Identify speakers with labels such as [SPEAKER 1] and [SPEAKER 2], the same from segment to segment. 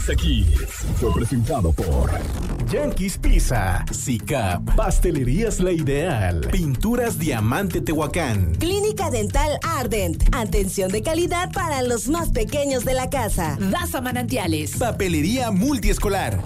[SPEAKER 1] Exa Kids fue presentado por
[SPEAKER 2] Yankees Pizza, SICAP, Pastelerías La Ideal, Pinturas Diamante Tehuacán,
[SPEAKER 3] Clínica Dental Ardent, atención de calidad para los más pequeños de la casa.
[SPEAKER 4] Daza Manantiales,
[SPEAKER 2] Papelería Multiescolar.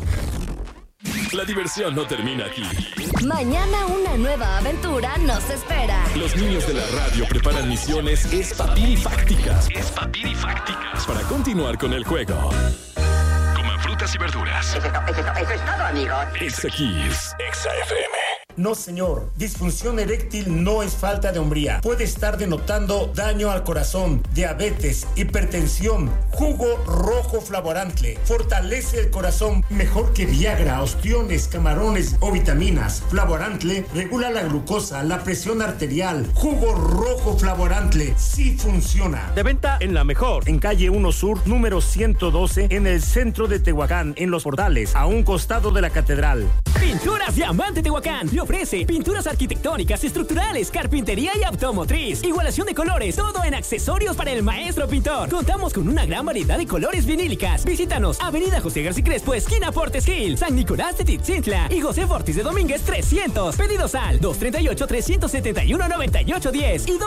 [SPEAKER 1] La diversión no termina aquí.
[SPEAKER 5] Mañana una nueva aventura nos espera.
[SPEAKER 1] Los niños de la radio preparan misiones espapirifácticas para continuar con el juego. Coman frutas y verduras.
[SPEAKER 6] Eso es todo, amigo.
[SPEAKER 1] Exa Kids, Exa FM.
[SPEAKER 7] No, señor. Disfunción eréctil no es falta de hombría. Puede estar denotando daño al corazón, diabetes, hipertensión. Jugo rojo Flavorantle fortalece el corazón mejor que Viagra, ostiones, camarones o vitaminas. Flavorantle regula la glucosa, la presión arterial. Jugo rojo Flavorantle sí funciona.
[SPEAKER 8] De venta en La Mejor, en calle 1 Sur, número 112, en el centro de Tehuacán, en Los Portales, a un costado de la catedral.
[SPEAKER 4] Pinturas Diamante Tehuacán le ofrece pinturas arquitectónicas, estructurales, carpintería y automotriz, igualación de colores, todo en accesorios para el maestro pintor. Contamos con una gran variedad de colores vinílicas. Visítanos, Avenida José García Crespo, esquina Portes Gil, San Nicolás de Titzintla y José Fortis de Domínguez 300. Pedidos al 238-371-9810 y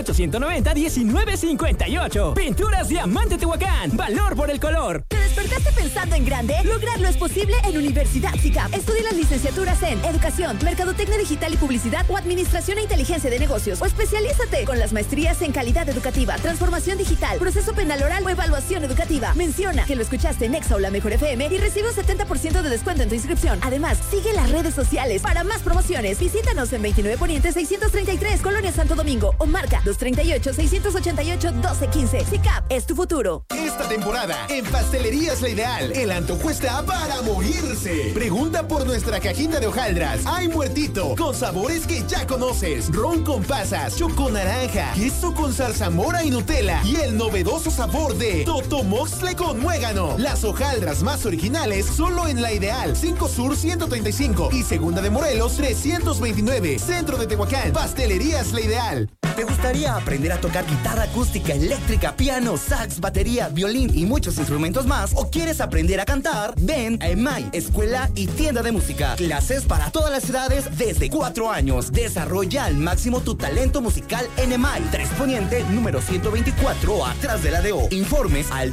[SPEAKER 4] 238-190-1958. Pinturas Diamante Tehuacán, valor por el color.
[SPEAKER 5] ¿Te despertaste pensando en grande? Lograrlo es posible en Universidad SICAP. Estudia las licenciaturas en Educación, Mercadotecnia Digital y Publicidad o Administración e Inteligencia de Negocios. O especialízate con las maestrías en Calidad Educativa, Transformación Digital, Proceso Penal Oral o Evaluación Educativa. Menciona que lo escuchaste en Exa o La Mejor FM y recibe un 70% de descuento en tu inscripción. Además, sigue las redes sociales para más promociones. Visítanos en 29 Poniente 633, Colonia Santo Domingo o marca 238-688-1215. SICAP es tu futuro.
[SPEAKER 2] Esta temporada, en Pastelerías La Ideal, el antojo está para morirse. Pregunta por nuestra cajita de hojaldras. Hay muertito, con sabores que ya conoces. Ron con pasas, choco naranja, queso con zarzamora y Nutella. Y el novedoso sabor de totomoxle con muégano. Las hojaldras más originales solo en La Ideal. 5 Sur 135 y Segunda de Morelos 329. Centro de Tehuacán. Pastelerías La Ideal.
[SPEAKER 9] ¿Te gustaría aprender a tocar guitarra acústica, eléctrica, piano, sax, batería, violín y muchos instrumentos más? ¿O quieres aprender a cantar? Ven a EMAI, Escuela y Tienda de Música. Clases para todas las edades desde 4 años. Desarrolla al máximo tu talento musical en EMAI. 3 Poniente, número 124, atrás de la DO. Informes al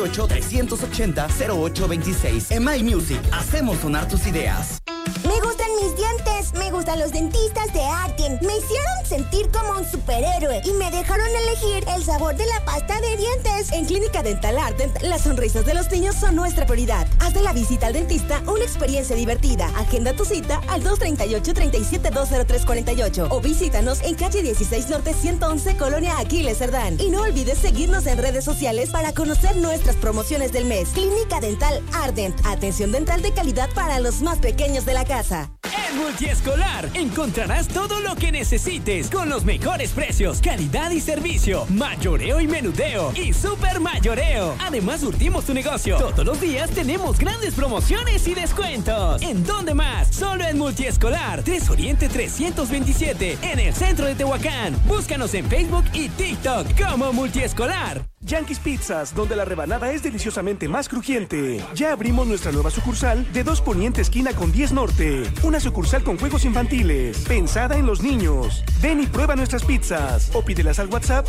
[SPEAKER 9] 238-380-0826. EMAI Music, hacemos sonar tus ideas.
[SPEAKER 3] Me gustan mis dientes, me gustan los dentistas de Arden. Me hicieron sentir como un superhéroe y me dejaron elegir el sabor de la pasta de dientes. En Clínica Dental Arden, las sonrisas de los niños son nuestra prioridad. Haz de la visita al dentista una experiencia divertida. Agenda tu cita al 238-37-20348 o visítanos en calle 16 Norte 111, Colonia Aquiles Cerdán. Y no olvides seguirnos en redes sociales para conocer nuestras promociones del mes. Clínica Dental Arden, atención dental de calidad para los más pequeños de la casa.
[SPEAKER 4] En Multiescolar encontrarás todo lo que necesites con los mejores precios, calidad y servicio, mayoreo y menudeo y super mayoreo. Además, surtimos tu negocio. Todos los días tenemos grandes promociones y descuentos. ¿En dónde más? Solo en Multiescolar, 3 Oriente 327, en el centro de Tehuacán. Búscanos en Facebook y TikTok como Multiescolar.
[SPEAKER 10] Yankees Pizzas, donde la rebanada es deliciosamente más crujiente. Ya abrimos nuestra nueva sucursal de 2 Poniente esquina con 10 Norte. Una sucursal con juegos infantiles, pensada en los niños. Ven y prueba nuestras pizzas o pídelas al WhatsApp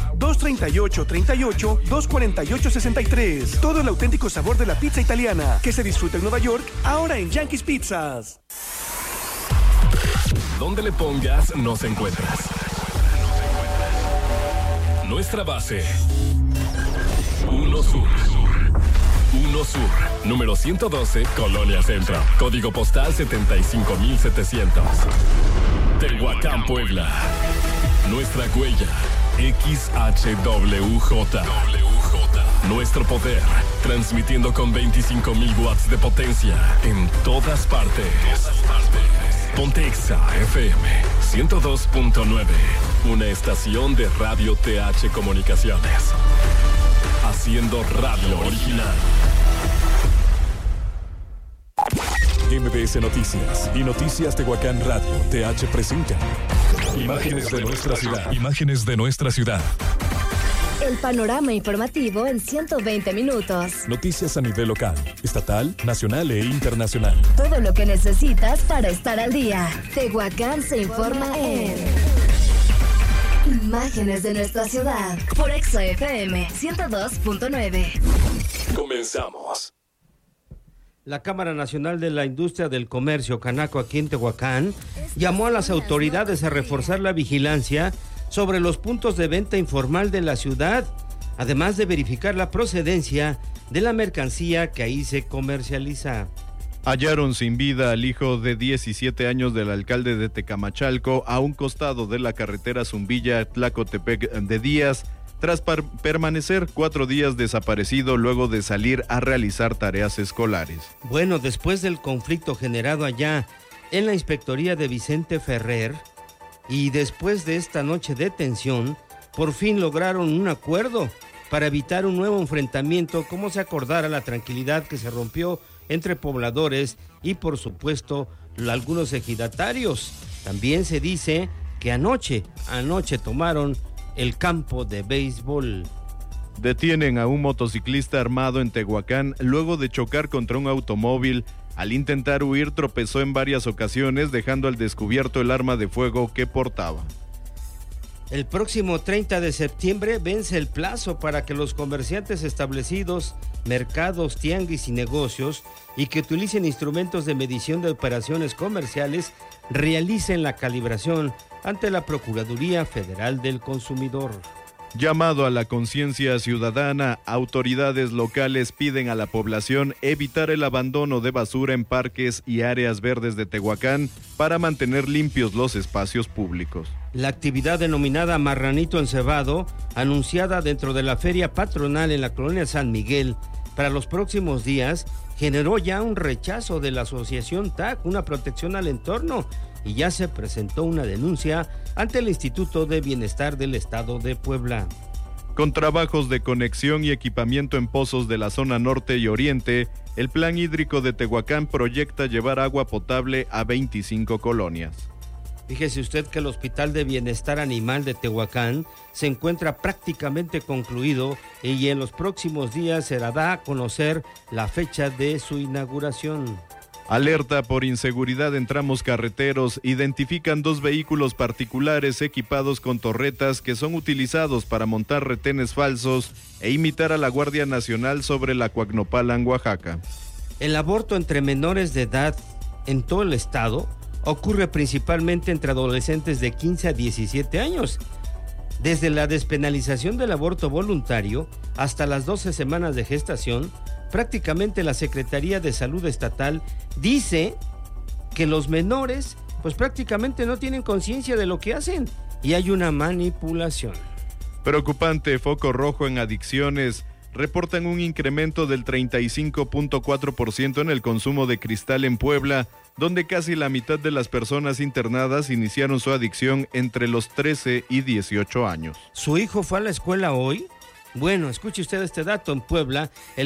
[SPEAKER 10] 238-38-248-63. Todo el auténtico sabor de la pizza italiana que se disfruta en Nueva York, ahora en Yankees Pizzas.
[SPEAKER 1] Donde le pongas, nos encuentras. Nuestra base. 1 Sur. 1 Sur, número 112, Colonia Centro. Código postal 75700. Tehuacán, Puebla. Nuestra huella, XHWJ. Nuestro poder, transmitiendo con 25,000 watts de potencia en todas partes. Ponte Exa FM 102.9, una estación de Radio TH Comunicaciones. Haciendo radio original. MBS Noticias y Noticias Tehuacán Radio TH presentan imágenes de nuestra ciudad. Imágenes de nuestra ciudad.
[SPEAKER 5] El panorama informativo en 120 minutos.
[SPEAKER 1] Noticias a nivel local, estatal, nacional e internacional.
[SPEAKER 5] Todo lo que necesitas para estar al día. Tehuacán se informa en Imágenes de nuestra ciudad por Exa FM 102.9.
[SPEAKER 1] Comenzamos.
[SPEAKER 6] La Cámara Nacional de la Industria del Comercio, Canaco, aquí en Tehuacán, llamó a las autoridades a reforzar la vigilancia sobre los puntos de venta informal de la ciudad, además de verificar la procedencia de la mercancía que ahí se comercializa.
[SPEAKER 11] Hallaron sin vida al hijo de 17 años del alcalde de Tecamachalco a un costado de la carretera Zumbilla-Tlacotepec de Díaz, tras permanecer 4 días desaparecido luego de salir a realizar tareas escolares.
[SPEAKER 6] Bueno, después del conflicto generado allá en la inspectoría de Vicente Ferrer y después de esta noche de tensión, por fin lograron un acuerdo para evitar un nuevo enfrentamiento, como se acordara la tranquilidad que se rompió entre pobladores y, por supuesto, algunos ejidatarios. También se dice que anoche tomaron el campo de béisbol.
[SPEAKER 11] Detienen a un motociclista armado en Tehuacán luego de chocar contra un automóvil. Al intentar huir, tropezó en varias ocasiones, dejando al descubierto el arma de fuego que portaba.
[SPEAKER 6] El próximo 30 de septiembre vence el plazo para que los comerciantes establecidos, mercados, tianguis y negocios y que utilicen instrumentos de medición de operaciones comerciales realicen la calibración ante la Procuraduría Federal del Consumidor.
[SPEAKER 11] Llamado a la conciencia ciudadana, autoridades locales piden a la población evitar el abandono de basura en parques y áreas verdes de Tehuacán para mantener limpios los espacios públicos.
[SPEAKER 6] La actividad denominada Marranito Encebado, anunciada dentro de la feria patronal en la colonia San Miguel para los próximos días, generó ya un rechazo de la asociación TAC, una protección al entorno, y ya se presentó una denuncia ante el Instituto de Bienestar del Estado de Puebla.
[SPEAKER 11] Con trabajos de conexión y equipamiento en pozos de la zona norte y oriente, el Plan Hídrico de Tehuacán proyecta llevar agua potable a 25 colonias.
[SPEAKER 6] Fíjese usted que el Hospital de Bienestar Animal de Tehuacán se encuentra prácticamente concluido y en los próximos días se dará a conocer la fecha de su inauguración.
[SPEAKER 11] Alerta por inseguridad en tramos carreteros. Identifican 2 vehículos particulares equipados con torretas que son utilizados para montar retenes falsos e imitar a la Guardia Nacional sobre la Coacnopalan, Oaxaca.
[SPEAKER 6] El aborto entre menores de edad en todo el estado ocurre principalmente entre adolescentes de 15 a 17 años. Desde la despenalización del aborto voluntario hasta las 12 semanas de gestación, prácticamente la Secretaría de Salud Estatal dice que los menores pues prácticamente no tienen conciencia de lo que hacen y hay una manipulación.
[SPEAKER 11] Preocupante foco rojo en adicciones. Reportan un incremento del 35.4% en el consumo de cristal en Puebla, donde casi la mitad de las personas internadas iniciaron su adicción entre los 13 y 18 años.
[SPEAKER 6] ¿Su hijo fue a la escuela hoy? Bueno, escuche usted este dato. En Puebla, el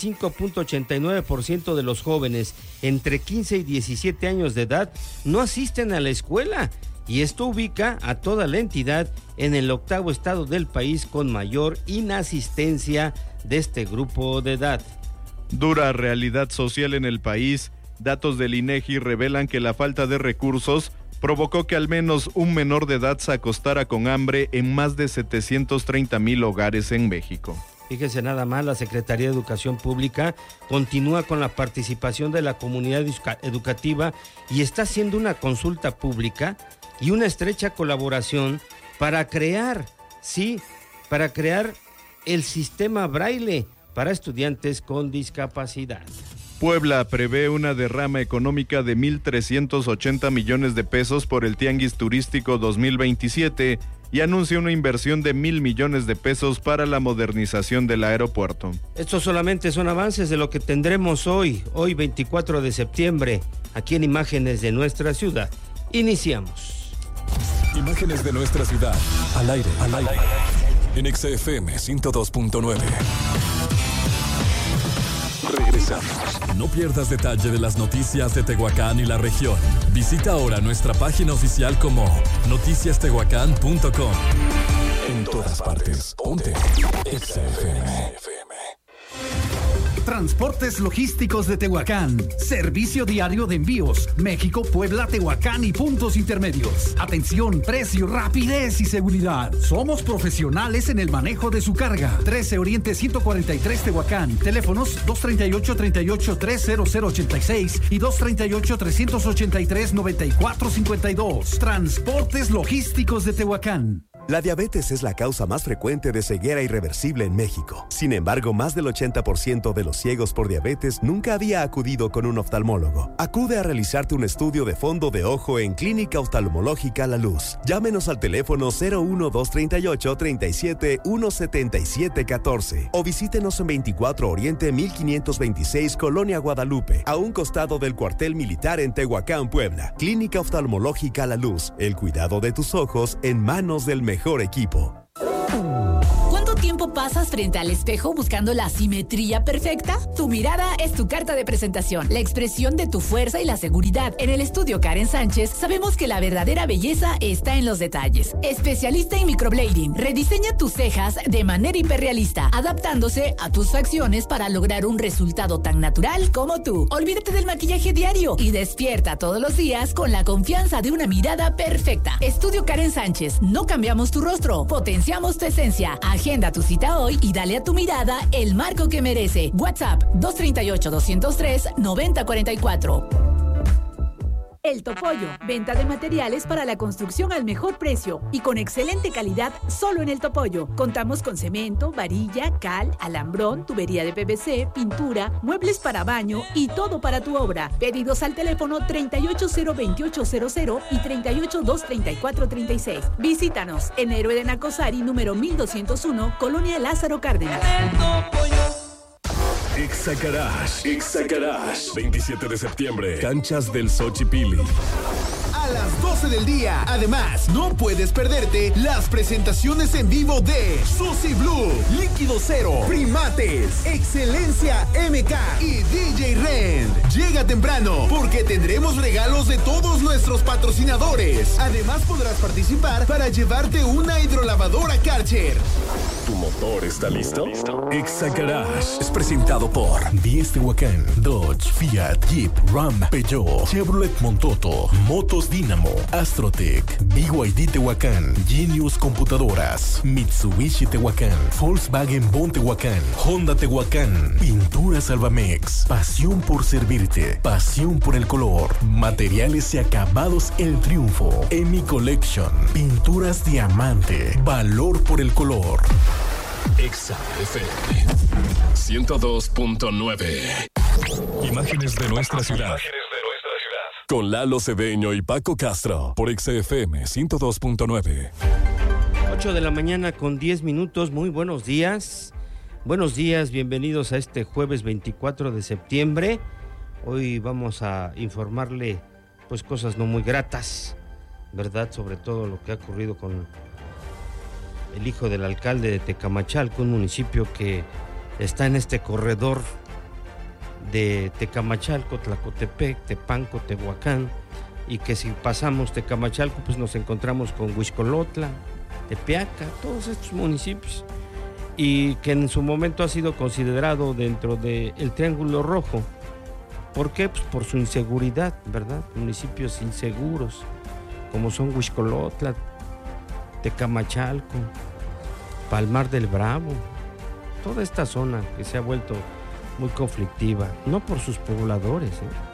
[SPEAKER 6] 25.89% de los jóvenes entre 15 y 17 años de edad no asisten a la escuela. Y esto ubica a toda la entidad en el 8º estado del país con mayor inasistencia de este grupo de edad.
[SPEAKER 11] Dura realidad social en el país. Datos del INEGI revelan que la falta de recursos provocó que al menos un menor de edad se acostara con hambre en más de 730,000 hogares en México.
[SPEAKER 6] Fíjese nada más, la Secretaría de Educación Pública continúa con la participación de la comunidad educativa y está haciendo una consulta pública y una estrecha colaboración para crear el sistema Braille para estudiantes con discapacidad.
[SPEAKER 11] Puebla prevé una derrama económica de 1,380 millones de pesos por el Tianguis Turístico 2027 y anuncia una inversión de 1,000 millones de pesos para la modernización del aeropuerto.
[SPEAKER 6] Estos solamente son avances de lo que tendremos hoy 24 de septiembre, aquí en Imágenes de nuestra ciudad. Iniciamos.
[SPEAKER 1] Imágenes de nuestra ciudad, al aire, en Exa FM 102.9. Regresamos. No pierdas detalle de las noticias de Tehuacán y la región. Visita ahora nuestra página oficial como noticiastehuacán.com. En todas partes. Ponte Exa FM.
[SPEAKER 12] Transportes Logísticos de Tehuacán. Servicio diario de envíos. México, Puebla, Tehuacán y puntos intermedios. Atención, precio, rapidez y seguridad. Somos profesionales en el manejo de su carga. 13 Oriente 143 Tehuacán. Teléfonos 238-3086 y 238-383-9452. Transportes Logísticos de Tehuacán.
[SPEAKER 13] La diabetes es la causa más frecuente de ceguera irreversible en México. Sin embargo, más del 80% de los ciegos por diabetes nunca había acudido con un oftalmólogo. Acude a realizarte un estudio de fondo de ojo en Clínica Oftalmológica La Luz. Llámenos al teléfono 01238-37-17714 o visítenos en 24 Oriente 1526 Colonia Guadalupe, a un costado del cuartel militar en Tehuacán, Puebla. Clínica Oftalmológica La Luz. El cuidado de tus ojos en manos del mejor equipo.
[SPEAKER 14] ¿Cuánto tiempo pasas frente al espejo buscando la simetría perfecta? Tu mirada es tu carta de presentación, la expresión de tu fuerza y la seguridad. En el estudio Karen Sánchez sabemos que la verdadera belleza está en los detalles. Especialista en microblading, rediseña tus cejas de manera hiperrealista, adaptándose a tus facciones para lograr un resultado tan natural como tú. Olvídate del maquillaje diario y despierta todos los días con la confianza de una mirada perfecta. Estudio Karen Sánchez, no cambiamos tu rostro, potenciamos tu esencia. Agenda tu cita hoy y dale a tu mirada el marco que merece. WhatsApp 238-203-9044.
[SPEAKER 15] El Topollo, venta de materiales para la construcción al mejor precio y con excelente calidad solo en El Topollo. Contamos con cemento, varilla, cal, alambrón, tubería de PVC, pintura, muebles para baño y todo para tu obra. Pedidos al teléfono 3802800 y 3823436. Visítanos en Héroe de Nacosari, número 1201, Colonia Lázaro Cárdenas.
[SPEAKER 1] Exa Garage, 27 de septiembre, canchas del Xochipilli.
[SPEAKER 2] A las 12 del día. Además, no puedes perderte las presentaciones en vivo de Susi Blue, Líquido Cero, Primates, Excelencia MK y DJ Ren. Llega temprano porque tendremos regalos de todos nuestros patrocinadores. Además, podrás participar para llevarte una hidrolavadora Karcher.
[SPEAKER 1] ¿Tu motor está listo? Exa Garage es presentado por 10 Tehuacán, Dodge, Fiat, Jeep, Ram, Peugeot, Chevrolet Montoto, Motos Dynamo, Astrotech, BYD Tehuacán, Genius Computadoras, Mitsubishi Tehuacán, Volkswagen Bon Tehuacán, Honda Tehuacán, Pinturas Albamex, pasión por servirte, pasión por el color, materiales y acabados El Triunfo, Emi Collection, pinturas diamante, valor por el color. Exa FM 102.9. Imágenes de nuestra ciudad. Con Lalo Cedeño y Paco Castro por Exa FM 102.9.
[SPEAKER 6] 8 de la mañana con 10 minutos. Muy buenos días. Buenos días, bienvenidos a este jueves 24 de septiembre. Hoy vamos a informarle pues cosas no muy gratas, ¿verdad? Sobre todo lo que ha ocurrido con el hijo del alcalde de Tecamachalco, un municipio que está en este corredor de Tecamachalco, Tlacotepec, Tepanco, Tehuacán, y que si pasamos Tecamachalco pues nos encontramos con Huixcolotla, Tepeaca, todos estos municipios, y que en su momento ha sido considerado dentro del Triángulo Rojo. ¿Por qué? Pues por su inseguridad, ¿verdad? Municipios inseguros, como son Huixcolotla, Tecamachalco, Palmar del Bravo, toda esta zona que se ha vuelto muy conflictiva, no por sus pobladores,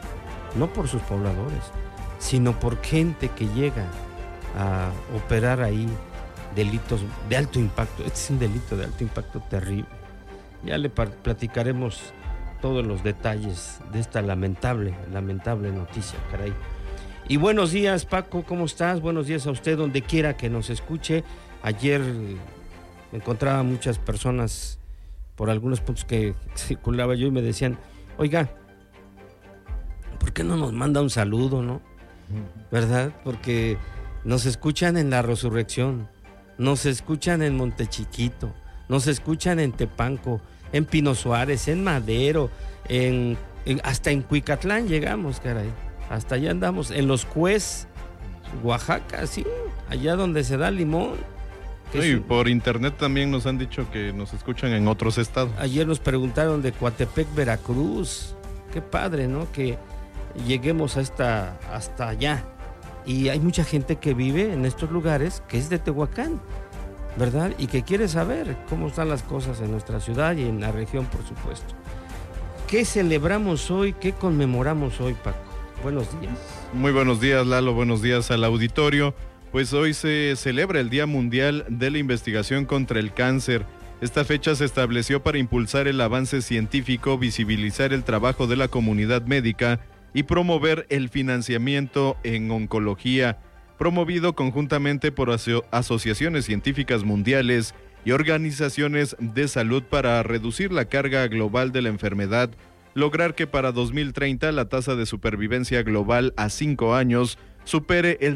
[SPEAKER 6] sino por gente que llega a operar ahí delitos de alto impacto. Este es un delito de alto impacto terrible. Ya le platicaremos todos los detalles de esta lamentable noticia, caray. Y buenos días, Paco, ¿cómo estás? Buenos días a usted, donde quiera que nos escuche. Ayer me encontraba muchas personas por algunos puntos que circulaba yo y me decían, oiga, ¿por qué no nos manda un saludo, no? ¿Verdad? Porque nos escuchan en La Resurrección, nos escuchan en Montechiquito, nos escuchan en Tepanco, en Pino Suárez, en Madero, hasta en Cuicatlán llegamos, caray. Hasta allá andamos, en Los Cues, Oaxaca, sí, allá donde se da limón.
[SPEAKER 11] Sí, por internet también nos han dicho que nos escuchan en otros estados.
[SPEAKER 6] Ayer nos preguntaron de Coatepec, Veracruz. Qué padre, ¿no? Que lleguemos hasta allá. Y hay mucha gente que vive en estos lugares que es de Tehuacán, ¿verdad? Y que quiere saber cómo están las cosas en nuestra ciudad y en la región, por supuesto. ¿Qué celebramos hoy? ¿Qué conmemoramos hoy, Paco? Buenos días.
[SPEAKER 11] Muy buenos días, Lalo. Buenos días al auditorio. Pues hoy se celebra el Día Mundial de la Investigación contra el Cáncer. Esta fecha se estableció para impulsar el avance científico, visibilizar el trabajo de la comunidad médica y promover el financiamiento en oncología, promovido conjuntamente por asociaciones científicas mundiales y organizaciones de salud para reducir la carga global de la enfermedad, lograr que para 2030 la tasa de supervivencia global a 5 años supere el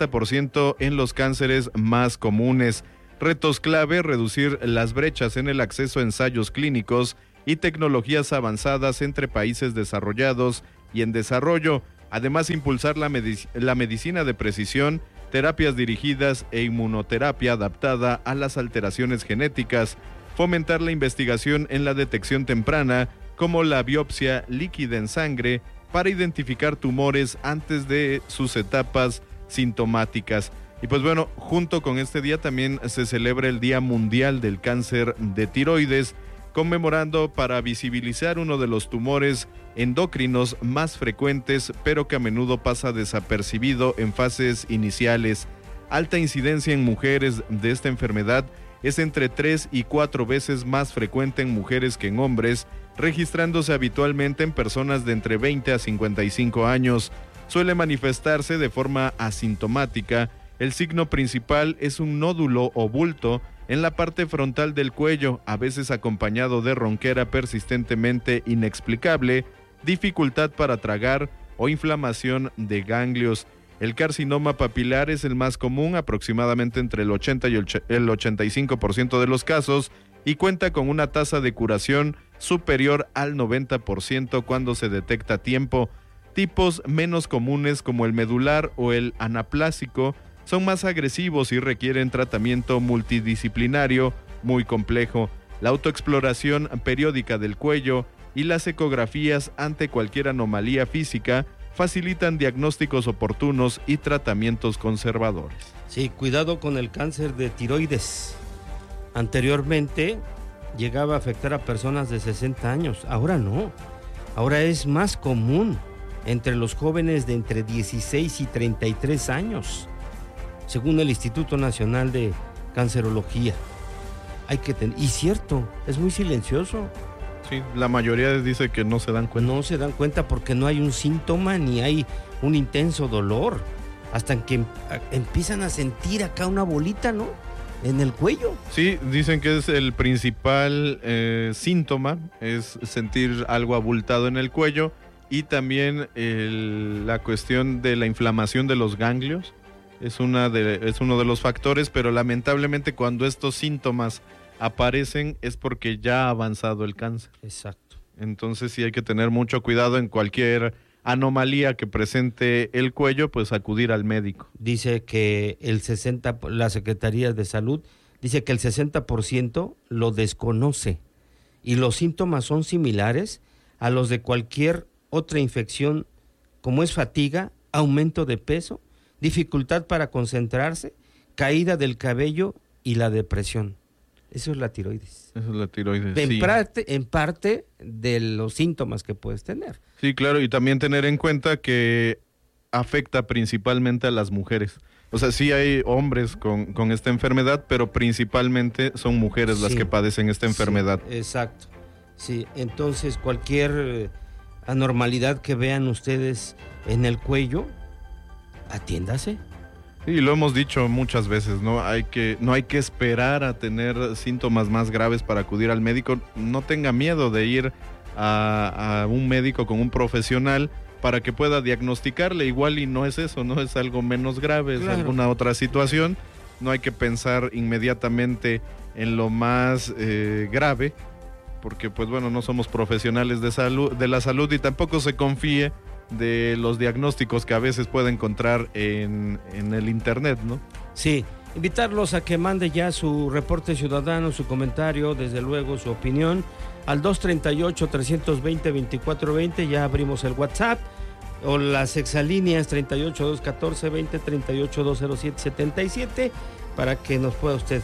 [SPEAKER 11] 70% en los cánceres más comunes. Retos clave: reducir las brechas en el acceso a ensayos clínicos y tecnologías avanzadas entre países desarrollados y en desarrollo. Además, impulsar la medicina de precisión, terapias dirigidas e inmunoterapia adaptada a las alteraciones genéticas, fomentar la investigación en la detección temprana, como la biopsia líquida en sangre, para identificar tumores antes de sus etapas sintomáticas. Y pues bueno, junto con este día también se celebra el Día Mundial del Cáncer de Tiroides, conmemorando para visibilizar uno de los tumores endocrinos más frecuentes, pero que a menudo pasa desapercibido en fases iniciales. Alta incidencia en mujeres de esta enfermedad: es entre 3 y 4 veces más frecuente en mujeres que en hombres, registrándose habitualmente en personas de entre 20 a 55 años. Suele manifestarse de forma asintomática. El signo principal es un nódulo o bulto en la parte frontal del cuello, a veces acompañado de ronquera persistentemente inexplicable, dificultad para tragar o inflamación de ganglios. El carcinoma papilar es el más común, aproximadamente entre el 80 y el 85% de los casos, y cuenta con una tasa de curación superior al 90% cuando se detecta a tiempo. Tipos menos comunes, como el medular o el anaplásico, son más agresivos y requieren tratamiento multidisciplinario muy complejo. La autoexploración periódica del cuello y las ecografías ante cualquier anomalía física facilitan diagnósticos oportunos y tratamientos conservadores.
[SPEAKER 6] Sí, cuidado con el cáncer de tiroides. Anteriormente llegaba a afectar a personas de 60 años, ahora no. Ahora es más común entre los jóvenes de entre 16 y 33 años, según el Instituto Nacional de Cancerología. Y cierto, es muy silencioso.
[SPEAKER 11] Sí, la mayoría dice que no se dan cuenta.
[SPEAKER 6] No se dan cuenta porque no hay un síntoma ni hay un intenso dolor, hasta que empiezan a sentir acá una bolita, ¿no?, en el cuello.
[SPEAKER 11] Sí, dicen que es el principal síntoma, es sentir algo abultado en el cuello, y también la cuestión de la inflamación de los ganglios es uno de los factores, pero lamentablemente cuando estos síntomas aparecen es porque ya ha avanzado el cáncer.
[SPEAKER 6] Exacto.
[SPEAKER 11] Entonces sí hay que tener mucho cuidado en cualquier anomalía que presente el cuello, pues acudir al médico.
[SPEAKER 6] Dice que la Secretaría de Salud dice que el 60% lo desconoce y los síntomas son similares a los de cualquier otra infección, como es fatiga, aumento de peso, dificultad para concentrarse, caída del cabello y la depresión. Eso es la tiroides.
[SPEAKER 11] Eso es la tiroides,
[SPEAKER 6] en parte de los síntomas que puedes tener.
[SPEAKER 11] Sí, claro, y también tener en cuenta que afecta principalmente a las mujeres. O sea, sí hay hombres con esta enfermedad, pero principalmente son mujeres las que padecen esta enfermedad.
[SPEAKER 6] Sí, exacto. Sí, entonces cualquier anormalidad que vean ustedes en el cuello, atiéndase.
[SPEAKER 11] Y lo hemos dicho muchas veces, no hay que esperar a tener síntomas más graves para acudir al médico. No tenga miedo de ir a un médico con un profesional para que pueda diagnosticarle. Igual y no es eso, no es algo menos grave, claro, es alguna otra situación. No hay que pensar inmediatamente en lo más grave, porque pues bueno, no somos profesionales de la salud, y tampoco se confíe de los diagnósticos que a veces puede encontrar en el internet, ¿no?
[SPEAKER 6] Sí, Invitarlos a que mande ya su reporte ciudadano, su comentario, desde luego su opinión, al 238-320-2420, ya abrimos el WhatsApp, o las exalíneas 38-214-20, 38-207-77, para que nos pueda usted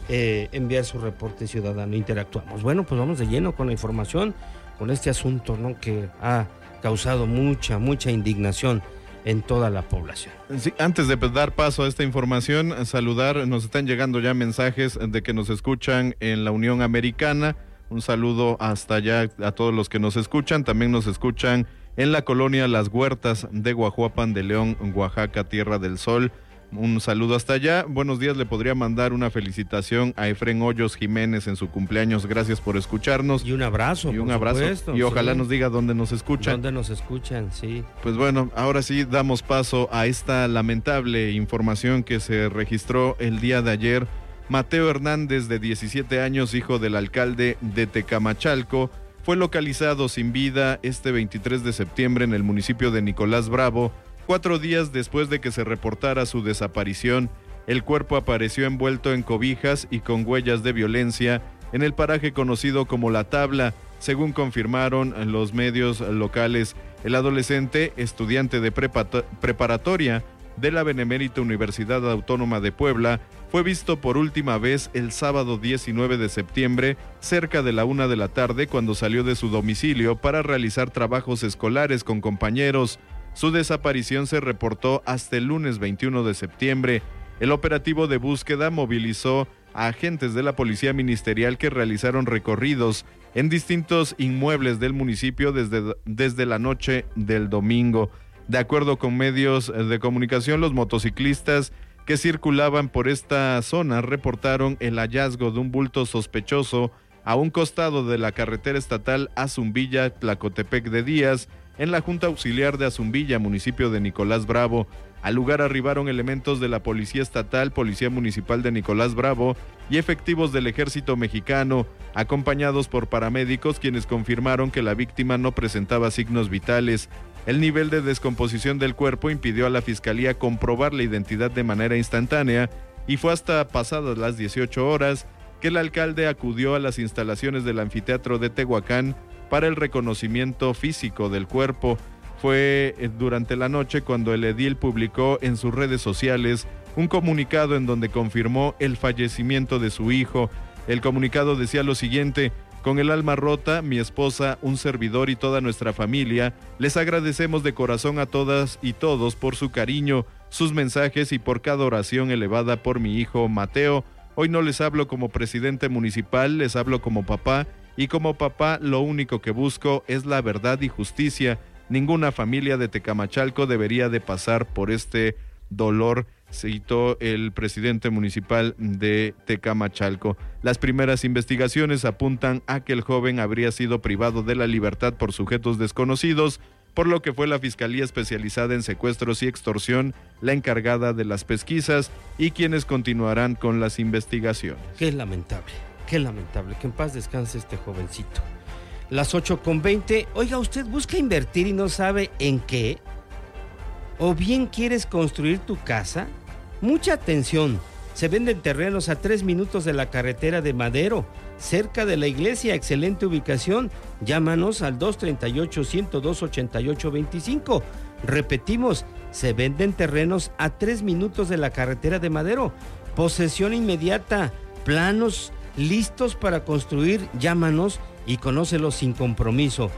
[SPEAKER 6] enviar su reporte ciudadano. Interactuamos. Bueno, pues vamos de lleno con la información, con este asunto, ¿no?, que ha causado mucha indignación en toda la población.
[SPEAKER 11] Sí, antes de dar paso a esta información, nos están llegando ya mensajes de que nos escuchan en la Unión Americana. Un saludo hasta allá a todos los que nos escuchan. También nos escuchan en la colonia Las Huertas de Guajuapan de León, Oaxaca, Tierra del Sol. Un saludo hasta allá. Buenos días, le podría mandar una felicitación a Efrén Hoyos Jiménez en su cumpleaños. Gracias por escucharnos.
[SPEAKER 6] Y un abrazo,
[SPEAKER 11] por supuesto. Y ojalá nos diga dónde nos escuchan.
[SPEAKER 6] Dónde nos escuchan, sí.
[SPEAKER 11] Pues bueno, ahora sí damos paso a esta lamentable información que se registró el día de ayer. Mateo Hernández, de 17 años, hijo del alcalde de Tecamachalco, fue localizado sin vida este 23 de septiembre en el municipio de Nicolás Bravo. 4 días después de que se reportara su desaparición, el cuerpo apareció envuelto en cobijas y con huellas de violencia en el paraje conocido como La Tabla, según confirmaron los medios locales. El adolescente, estudiante de preparatoria de la Benemérita Universidad Autónoma de Puebla, fue visto por última vez el sábado 19 de septiembre, cerca de la 1 de la tarde, cuando salió de su domicilio para realizar trabajos escolares con compañeros. Su desaparición se reportó hasta el lunes 21 de septiembre. El operativo de búsqueda movilizó a agentes de la Policía Ministerial que realizaron recorridos en distintos inmuebles del municipio desde la noche del domingo. De acuerdo con medios de comunicación, los motociclistas que circulaban por esta zona reportaron el hallazgo de un bulto sospechoso a un costado de la carretera estatal Azumbilla-Tlacotepec de Díaz, en la Junta Auxiliar de Azumbilla, municipio de Nicolás Bravo. Al lugar arribaron elementos de la Policía Estatal, Policía Municipal de Nicolás Bravo y efectivos del Ejército Mexicano, acompañados por paramédicos, quienes confirmaron que la víctima no presentaba signos vitales. El nivel de descomposición del cuerpo impidió a la Fiscalía comprobar la identidad de manera instantánea, y fue hasta pasadas las 18 horas que el alcalde acudió a las instalaciones del anfiteatro de Tehuacán para el reconocimiento físico del cuerpo. Fue durante la noche cuando el edil publicó en sus redes sociales un comunicado en donde confirmó el fallecimiento de su hijo. El comunicado decía lo siguiente: con el alma rota, mi esposa, un servidor y toda nuestra familia, les agradecemos de corazón a todas y todos por su cariño, sus mensajes y por cada oración elevada por mi hijo Mateo. Hoy no les hablo como presidente municipal, les hablo como papá, y como papá lo único que busco es la verdad y justicia. Ninguna familia de Tecamachalco debería de pasar por este dolor, citó el presidente municipal de Tecamachalco. Las primeras investigaciones apuntan a que el joven habría sido privado de la libertad por sujetos desconocidos, por lo que fue la Fiscalía Especializada en Secuestros y Extorsión la encargada de las pesquisas y quienes continuarán con las investigaciones.
[SPEAKER 6] Qué lamentable, que en paz descanse este jovencito. Las 8:20, oiga, ¿usted busca invertir y no sabe en qué? ¿O bien quieres construir tu casa? Mucha atención, se venden terrenos a 3 minutos de la carretera de Madero, cerca de la iglesia, excelente ubicación. Llámanos al 238-102-8825. Repetimos, se venden terrenos a 3 minutos de la carretera de Madero, posesión inmediata, planos listos para construir. Llámanos y conócelos sin compromiso.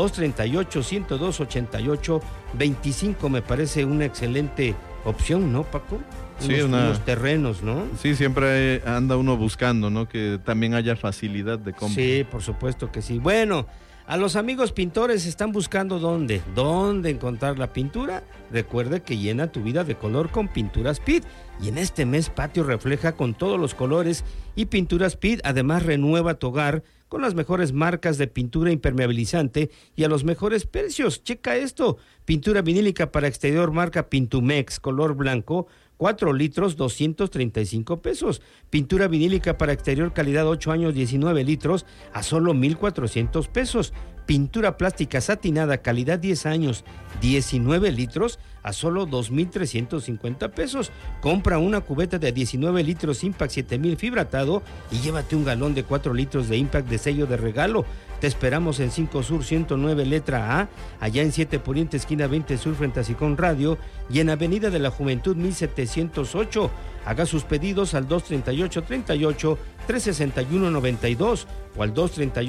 [SPEAKER 6] 238-102-8825 me parece una excelente opción, ¿no, Paco?
[SPEAKER 11] Sí,
[SPEAKER 6] unos terrenos, ¿no?
[SPEAKER 11] Sí, siempre anda uno buscando, ¿no? Que también haya facilidad de compra.
[SPEAKER 6] Sí, por supuesto que sí. Bueno, a los amigos pintores están buscando dónde encontrar la pintura. Recuerde que llena tu vida de color con Pinturas Pit. Y en este mes Patio refleja con todos los colores, y Pinturas Pit además renueva tu hogar con las mejores marcas de pintura impermeabilizante y a los mejores precios. Checa esto: pintura vinílica para exterior marca Pintumex, color blanco, 4 litros, 235 pesos. Pintura vinílica para exterior calidad 8 años, 19 litros, a solo 1,400 pesos. Pintura plástica satinada, calidad 10 años, 19 litros, a solo 2,350 pesos. Compra una cubeta de 19 litros Impact 7000 fibratado y llévate un galón de 4 litros de Impact de sello de regalo. Te esperamos en 5 Sur 109 letra A, allá en 7 Poniente esquina 20 Sur frente a Sicón Radio y en Avenida de la Juventud 1708. Haga sus pedidos al 238-38-361-92 o al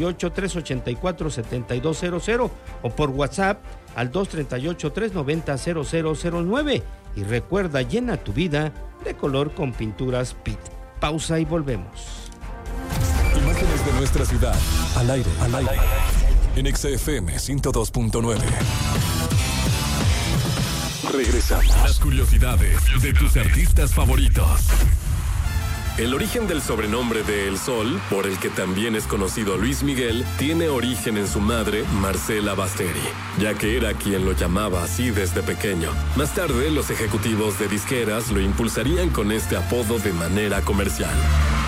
[SPEAKER 6] 238-384-7200 o por WhatsApp al 238-390-0009. Y recuerda, llena tu vida de color con pinturas PIT. Pausa y volvemos.
[SPEAKER 1] Imágenes de nuestra ciudad, al aire, en XFM 102.9. Regresamos. Las curiosidades de tus artistas favoritos. El origen del sobrenombre de El Sol, por el que también es conocido Luis Miguel, tiene origen en su madre, Marcela Basteri, ya que era quien lo llamaba así desde pequeño. Más tarde, los ejecutivos de disqueras lo impulsarían con este apodo de manera comercial.